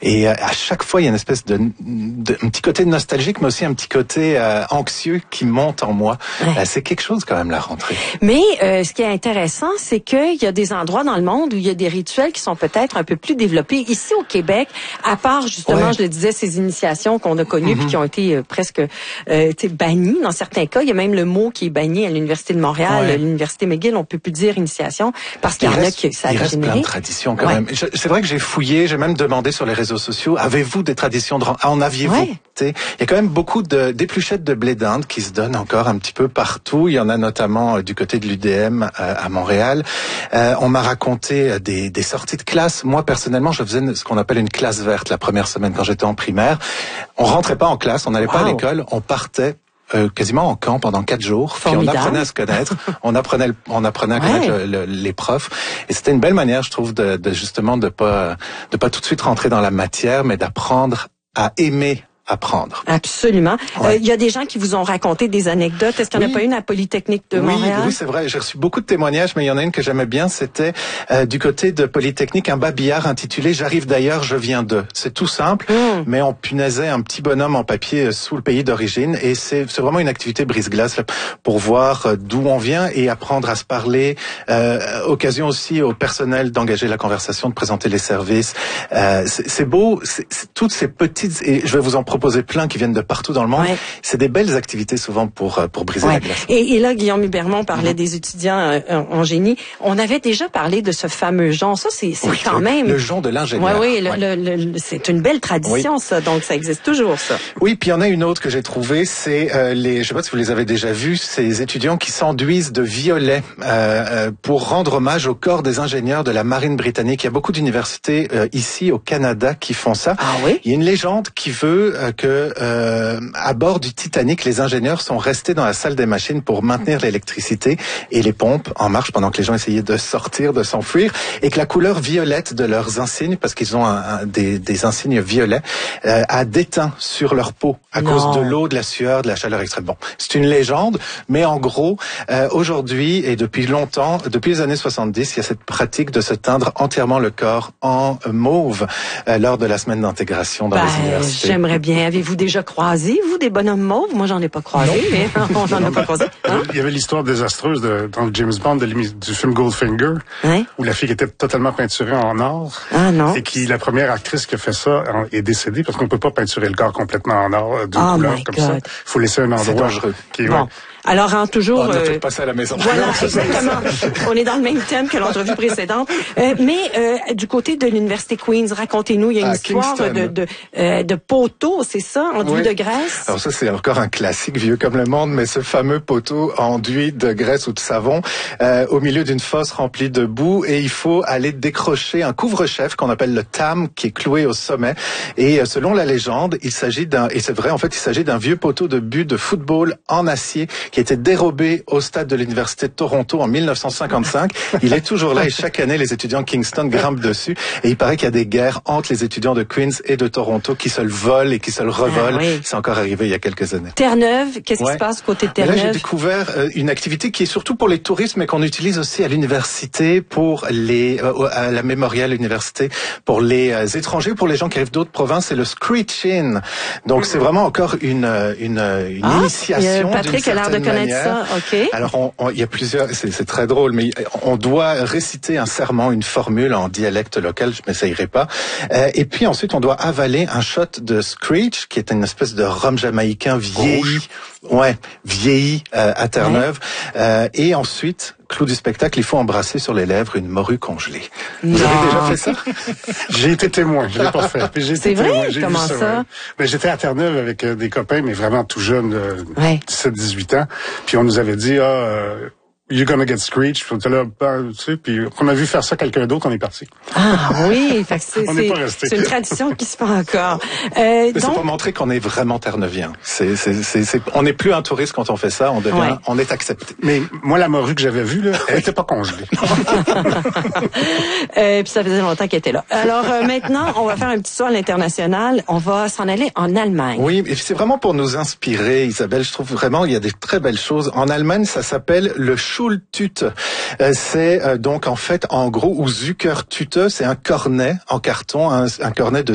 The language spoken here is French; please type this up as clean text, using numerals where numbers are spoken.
Et à chaque fois, il y a une espèce un petit côté nostalgique, mais aussi un petit côté anxieux qui monte en moi. Ouais. C'est quelque chose quand même, la rentrée. Mais ce qui est intéressant, c'est qu'il y a des endroits dans le monde où il y a des rituels qui sont peut-être un peu plus développés. Ici au Québec, à part justement, je le disais, ces initiations qu'on a connues puis qui ont été presque bannies dans certains cas. Il y a même le mot qui est banni à l'Université de Montréal, l'Université McGill, on peut plus dire initiation parce qu'il y en a qui ça a généré. Il reste plein de traditions quand même. C'est vrai que j'ai fouillé, j'ai même demandé sur les réseaux sociaux, avez-vous des traditions en aviez-vous? Il y a quand même beaucoup d'épluchettes de blé d'Inde qui se donnent encore un petit peu partout. Il y en a notamment du côté de l'UDM à Montréal. On m'a raconté des sorties de classe. Moi, personnellement, je faisais ce qu'on appelle une classe verte la première semaine quand j'étais en primaire. On rentrait pas en classe, on n'allait pas à l'école, on partait quasiment en camp pendant 4 jours. Formidable. Puis on apprenait à se connaître, on apprenait à connaître les profs. Et c'était une belle manière, je trouve, justement de pas tout de suite rentrer dans la matière, mais d'apprendre à aimer apprendre. Absolument. Il y a des gens qui vous ont raconté des anecdotes. Est-ce qu'il n'y en a pas une à Polytechnique de Montréal? Oui, c'est vrai. J'ai reçu beaucoup de témoignages, mais il y en a une que j'aimais bien. C'était du côté de Polytechnique, un babillard intitulé « J'arrive d'ailleurs, je viens de ». C'est tout simple, mais on punaisait un petit bonhomme en papier sous le pays d'origine. Et c'est vraiment une activité brise-glace pour voir d'où on vient et apprendre à se parler. Occasion aussi au personnel d'engager la conversation, de présenter les services. C'est beau. C'est toutes ces petites... Et je vais vous en proposer plein qui viennent de partout dans le monde. C'est des belles activités souvent pour briser la glace. Et là, Guillaume Hubermont parlait des étudiants en génie. On avait déjà parlé de ce fameux jonc. Ça, c'est quand même... Le jonc de l'ingénieur. C'est une belle tradition, ça. Donc, ça existe toujours, ça. Oui, puis il y en a une autre que j'ai trouvée, c'est je sais pas si vous les avez déjà vus, ces étudiants qui s'enduisent de violet pour rendre hommage au corps des ingénieurs de la marine britannique. Il y a beaucoup d'universités ici au Canada qui font ça. Ah oui? Il y a une légende qui veut que à bord du Titanic, les ingénieurs sont restés dans la salle des machines pour maintenir l'électricité et les pompes en marche pendant que les gens essayaient de sortir, de s'enfuir, et que la couleur violette de leurs insignes, parce qu'ils ont des insignes violets, a déteint sur leur peau à cause de l'eau, de la sueur, de la chaleur extrême. Bon, c'est une légende, mais en gros, aujourd'hui et depuis longtemps, depuis les années 70, il y a cette pratique de se teindre entièrement le corps en mauve lors de la semaine d'intégration dans les universités. J'aimerais bien. Avez-vous déjà croisé, vous, des bonhommes mauves? Moi, j'en ai pas croisé, mais on n'en a pas croisé. Il y avait l'histoire désastreuse dans le James Bond du film Goldfinger, où la fille était totalement peinturée en or. Ah non. Et la première actrice qui a fait ça est décédée parce qu'on peut pas peinturer le corps complètement en or d'une couleur comme ça. Il faut laisser un endroit dangereux. Alors, toujours... On a tout passé à la maison. Voilà, exactement. On est dans le même thème que l'entrevue précédente. Mais du côté de l'Université Queen's, racontez-nous, il y a une histoire de poteau, c'est ça, enduit de graisse? Alors ça, c'est encore un classique vieux comme le monde, mais ce fameux poteau enduit de graisse ou de savon au milieu d'une fosse remplie de boue, et il faut aller décrocher un couvre-chef qu'on appelle le tam, qui est cloué au sommet. Et selon la légende, il s'agit et c'est vrai, en fait, il s'agit d'un vieux poteau de but de football en acier qui était dérobé au stade de l'Université de Toronto en 1955. Il est toujours là et chaque année, les étudiants de Kingston grimpent dessus. Et il paraît qu'il y a des guerres entre les étudiants de Queen's et de Toronto qui se le volent et qui se le revolent. C'est encore arrivé il y a quelques années. Terre-Neuve, qu'est-ce qui se passe côté de Terre-Neuve? Là, j'ai découvert une activité qui est surtout pour les touristes, mais qu'on utilise aussi à l'université, pour à la Memorial Université, pour les étrangers, pour les gens qui arrivent d'autres provinces. C'est le screech-in. Donc, c'est vraiment encore une initiation. Patrick a l'air de connaître ça, ok. Alors, il y a plusieurs, c'est très drôle, mais on doit réciter un serment, une formule en dialecte local, je m'essayerai pas. Et puis ensuite, on doit avaler un shot de screech, qui est une espèce de rhum jamaïcain vieilli. Vieilli à Terre-Neuve. Et ensuite, clou du spectacle, il faut embrasser sur les lèvres une morue congelée. Vous avez déjà fait ça? J'ai été témoin, je l'ai pas fait. C'est vrai? Comment ça? J'étais à Terre-Neuve avec des copains, mais vraiment tout jeunes, 17-18 ans. Puis on nous avait dit, you're gonna get screeched. Puis on a vu faire ça quelqu'un d'autre, on est parti. Ah oui, fait que c'est une tradition qui se fait encore. C'est pour montrer qu'on est vraiment terreneuvien. On n'est plus un touriste quand on fait ça, on est accepté. Mais moi, la morue que j'avais vue, là, elle était pas congelée. Puis ça faisait longtemps qu'elle était là. Alors maintenant, on va faire un petit saut à l'international. On va s'en aller en Allemagne. Oui, et c'est vraiment pour nous inspirer, Isabelle. Je trouve vraiment il y a des très belles choses. En Allemagne, ça s'appelle le Schultüte. C'est donc en fait, en gros, ou Zuckertüte, c'est un cornet en carton, un cornet de